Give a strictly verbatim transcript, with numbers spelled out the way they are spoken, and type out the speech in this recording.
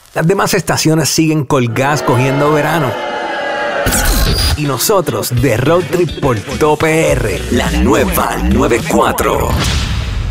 Las demás estaciones siguen colgadas cogiendo verano. Y nosotros de Road Trip por Top R, la nueva noventa y cuatro.